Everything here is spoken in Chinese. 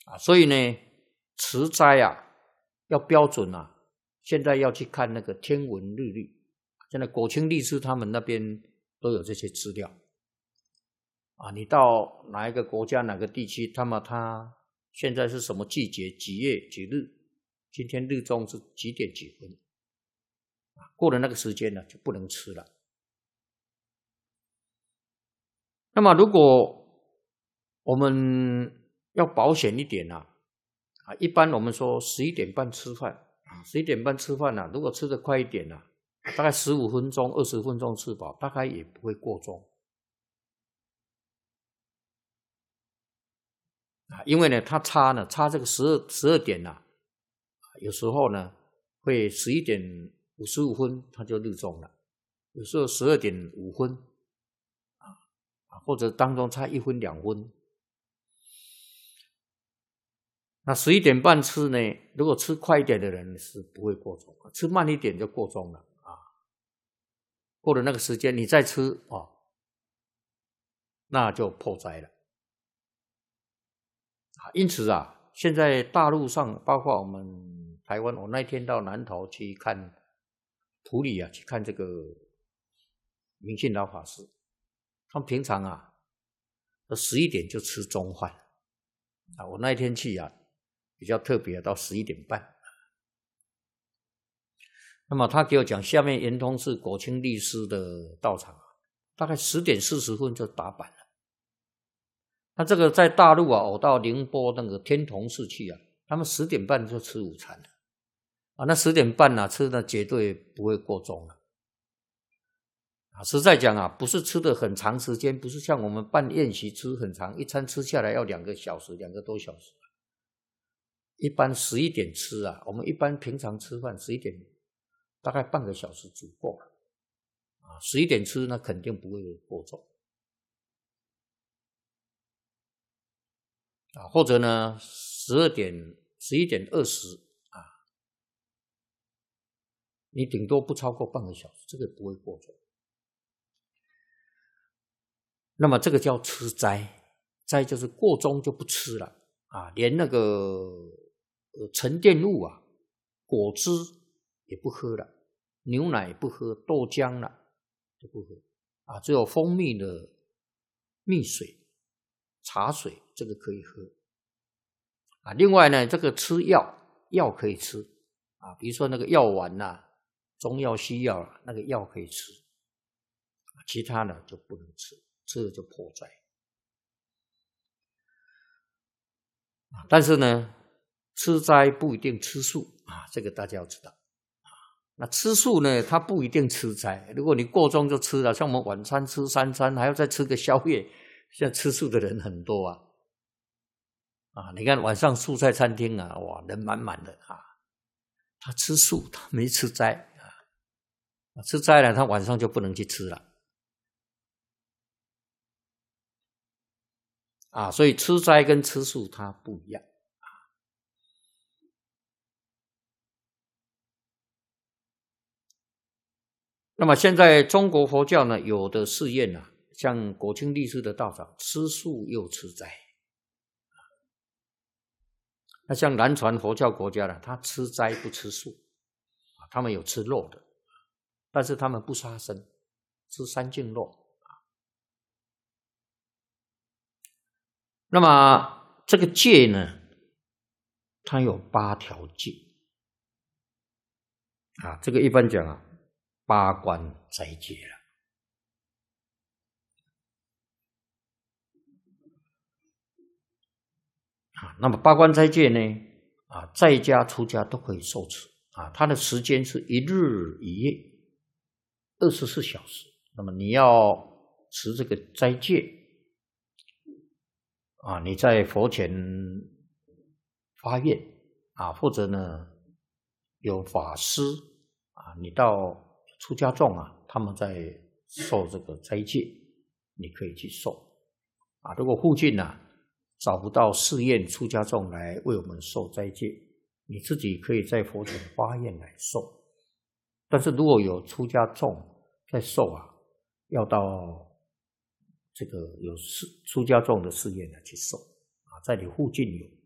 所以呢，持斋要标准现在要去看那个天文日历，现在果清律师他们那边都有这些资料你到哪一个国家哪个地区，他现在是什么季节几月几日，今天日中是几点几分过了那个时间呢就不能吃了。那么如果我们要保险一点一般我们说11点半吃饭11点半吃饭如果吃得快一点大概15分钟20分钟吃饱，大概也不会过重因为呢它差这个12点有时候呢会11点55分它就日中了，有时候12点5分或者当中差1分2分。那11点半吃呢，如果吃快一点的人是不会过重，吃慢一点就过重了过了那个时间你再吃那就破斋了因此现在大陆上包括我们台湾，我那天到南投去看埔里去看这个明信老法师，他们平常11点就吃中饭我那一天去比较特别到11点半。那么他给我讲，下面圆通是果清律师的道场大概10点40分就打板了。那这个在大陆我到宁波那个天童寺去他们10点半就吃午餐了那10点半吃的绝对不会过重了实在讲不是吃的很长时间，不是像我们办宴席吃很长，一餐吃下来要2个小时2个多小时，一般11点吃我们一般平常吃饭11点大概半个小时足够了11点吃那肯定不会过重或者呢11点20你顶多不超过半个小时，这个不会过重。那么这个叫吃斋，斋就是过中就不吃了连那个沉淀物果汁也不喝了，牛奶也不喝，豆浆都不喝只有蜂蜜的蜜水茶水这个可以喝另外呢这个吃药可以吃比如说那个药丸中药西药那个药可以吃其他的就不能吃，吃了就破斋但是呢吃斋不一定吃素这个大家要知道那吃素呢它不一定吃斋，如果你过重就吃了，像我们晚餐吃3餐还要再吃个宵夜，现在吃素的人很多你看晚上素菜餐厅哇人满满的他吃素他没吃斋吃斋了他晚上就不能去吃了所以吃斋跟吃素它不一样那么现在中国佛教呢有的寺院像果清律师的道场吃素又吃斋那像南传佛教国家他吃斋不吃素他们有吃肉的，但是他们不杀生，吃三净肉那么这个戒呢它有8条戒这个一般讲8关斋戒了那么8关斋戒呢在家出家都可以受持它的时间是1日1夜24小时，那么你要持这个斋戒你在佛前发愿或者呢有法师你到出家众他们在受这个斋戒，你可以去受如果附近找不到寺院出家众来为我们受斋戒，你自己可以在佛前发愿来受。但是如果有出家众在受要到这个有出家众的寺院去受在你附近有